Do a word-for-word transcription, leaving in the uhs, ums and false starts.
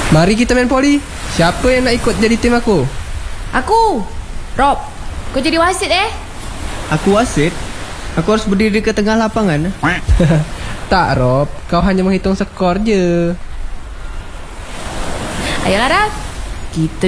Mari kita main poli. Siapa yang nak ikut jadi tim aku? Aku. Rob, kau jadi wasit eh? Aku wasit? Aku harus berdiri ke tengah lapangan? Tak, Rob. Kau hanya menghitung skor je. Ayolah, Raf. Kita